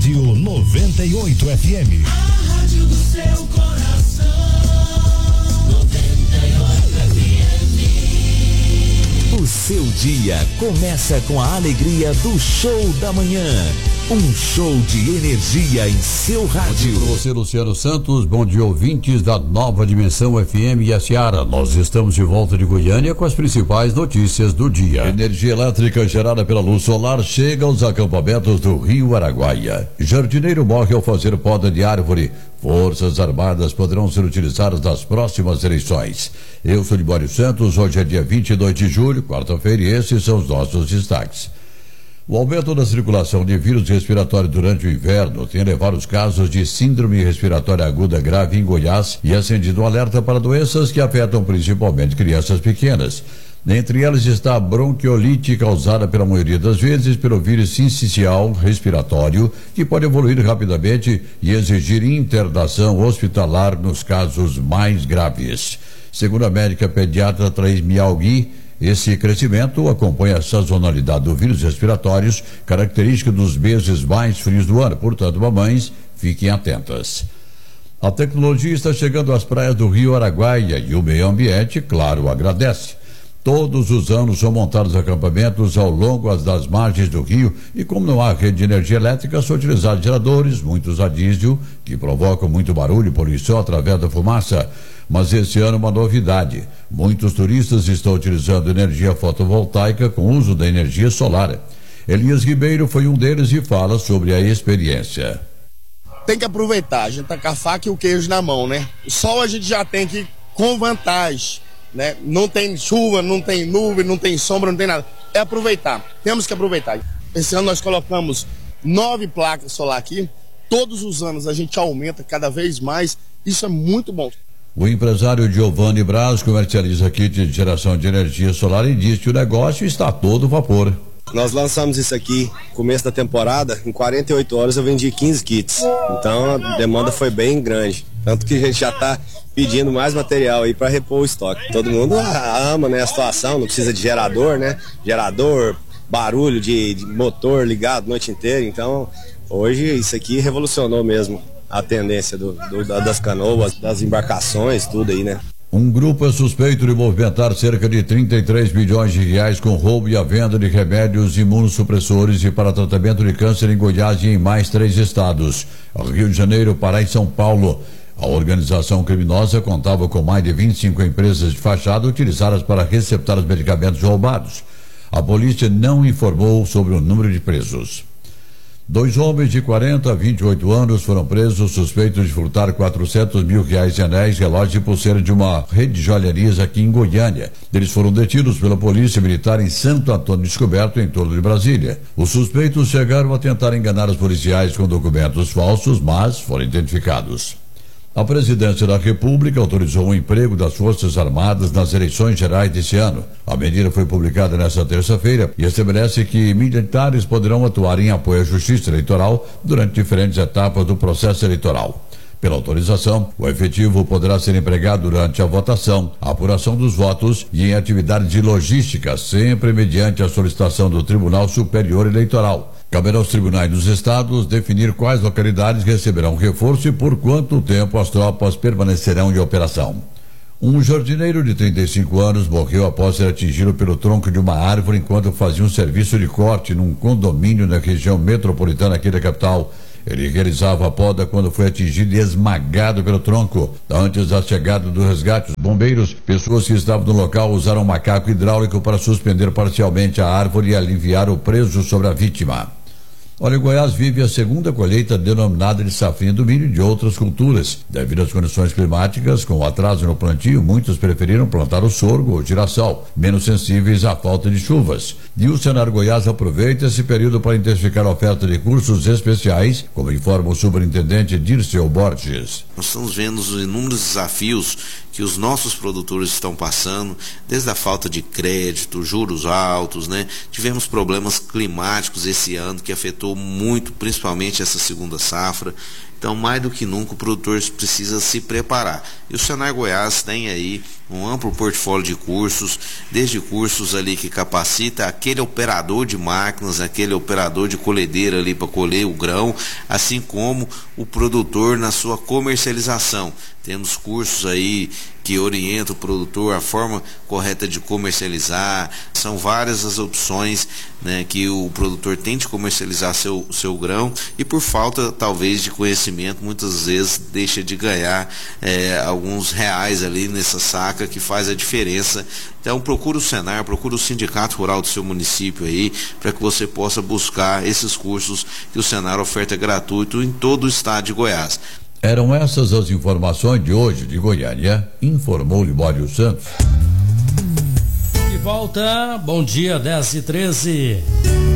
Rádio 98 FM. A rádio do seu coração. 98 FM. O seu dia começa com a alegria do Show da Manhã. Um show de energia em seu rádio. Bom dia para você, Luciano Santos. Bom dia, ouvintes da Nova Dimensão FM e a Seara. Nós estamos de volta de Goiânia com as principais notícias do dia. Energia elétrica gerada pela luz solar chega aos acampamentos do Rio Araguaia. Jardineiro morre ao fazer poda de árvore. Forças Armadas poderão ser utilizadas nas próximas eleições. Eu sou Libório Santos. Hoje é dia 22 de julho, quarta-feira, e esses são os nossos destaques. O aumento da circulação de vírus respiratório durante o inverno tem elevado os casos de síndrome respiratória aguda grave em Goiás e acendido um alerta para doenças que afetam principalmente crianças pequenas. Entre elas está a bronquiolite, causada pela maioria das vezes pelo vírus sincicial respiratório, que pode evoluir rapidamente e exigir internação hospitalar nos casos mais graves. Segundo a médica pediatra Thaís Mialgui, esse crescimento acompanha a sazonalidade do vírus respiratórios, característica dos meses mais frios do ano. Portanto, mamães, fiquem atentas. A tecnologia está chegando às praias do Rio Araguaia e o meio ambiente, claro, agradece. Todos os anos são montados acampamentos ao longo das margens do rio e, como não há rede de energia elétrica, são utilizados geradores, muitos a diesel, que provocam muito barulho e poluição através da fumaça. Mas esse ano uma novidade. Muitos turistas estão utilizando energia fotovoltaica com uso da energia solar. Elias Ribeiro foi um deles e fala sobre a experiência. Tem que aproveitar, a gente tá com a faca e o queijo na mão, né? O sol a gente já tem que ir com vantagem, né? Não tem chuva, não tem nuvem, não tem sombra, não tem nada. É aproveitar, temos que aproveitar. Esse ano nós colocamos 9 placas solar aqui, todos os anos a gente aumenta cada vez mais, isso é muito bom. O empresário Giovanni Braz comercializa kit de geração de energia solar e diz que o negócio está a todo vapor. Nós lançamos isso aqui no começo da temporada, em 48 horas eu vendi 15 kits, então a demanda foi bem grande, tanto que a gente já está pedindo mais material aí para repor o estoque. Todo mundo ama, né, a situação, não precisa de gerador, né, gerador, barulho de motor ligado a noite inteira, então hoje isso aqui revolucionou mesmo a tendência das canoas, das embarcações, tudo aí, né. Um grupo é suspeito de movimentar cerca de 33 bilhões de reais com roubo e a venda de remédios imunossupressores e para tratamento de câncer em Goiás e em mais 3 estados, Rio de Janeiro, Pará e São Paulo. A organização criminosa contava com mais de 25 empresas de fachada utilizadas para receptar os medicamentos roubados. A polícia não informou sobre o número de presos. 2 homens de 40 a 28 anos foram presos suspeitos de furtar R$400 mil em anéis, relógios e pulseira de uma rede de joalherias aqui em Goiânia. Eles foram detidos pela Polícia Militar em Santo Antônio Descoberto, em torno de Brasília. Os suspeitos chegaram a tentar enganar os policiais com documentos falsos, mas foram identificados. A Presidência da República autorizou o emprego das Forças Armadas nas eleições gerais desse ano. A medida foi publicada nesta terça-feira e estabelece que militares poderão atuar em apoio à Justiça Eleitoral durante diferentes etapas do processo eleitoral. Pela autorização, o efetivo poderá ser empregado durante a votação, a apuração dos votos e em atividades de logística, sempre mediante a solicitação do Tribunal Superior Eleitoral. Caberá aos tribunais dos estados definir quais localidades receberão reforço e por quanto tempo as tropas permanecerão em operação. Um jardineiro de 35 anos morreu após ser atingido pelo tronco de uma árvore enquanto fazia um serviço de corte num condomínio na região metropolitana aqui da capital. Ele realizava a poda quando foi atingido e esmagado pelo tronco. Antes da chegada do resgate, os bombeiros, pessoas que estavam no local, usaram um macaco hidráulico para suspender parcialmente a árvore e aliviar o peso sobre a vítima. Olha, Goiás vive a segunda colheita denominada de safrinha do milho e de outras culturas. Devido às condições climáticas, com o atraso no plantio, muitos preferiram plantar o sorgo ou girassol, menos sensíveis à falta de chuvas. E o Senar Goiás aproveita esse período para intensificar a oferta de cursos especiais, como informa o superintendente Dirceu Borges. Nós estamos vendo os inúmeros desafios que os nossos produtores estão passando, desde a falta de crédito, juros altos, né? Tivemos problemas climáticos esse ano que afetou muito, principalmente essa segunda safra. Então Então, mais do que nunca, o produtor precisa se preparar. E o Senar Goiás tem aí um amplo portfólio de cursos, desde cursos ali que capacita aquele operador de máquinas, aquele operador de colhedeira ali para colher o grão, assim como o produtor na sua comercialização. Temos cursos aí que orientam o produtor a forma correta de comercializar. São várias as opções, né, que o produtor tem de comercializar seu grão, e por falta talvez de conhecimento muitas vezes deixa de ganhar alguns reais ali nessa saca que faz a diferença. Então procura o Senar, procura o Sindicato Rural do seu município aí, para que você possa buscar esses cursos que o Senar oferta gratuito em todo o estado de Goiás. Eram essas as informações de hoje de Goiânia, informou Libório Santos. De volta, bom dia, 10h13.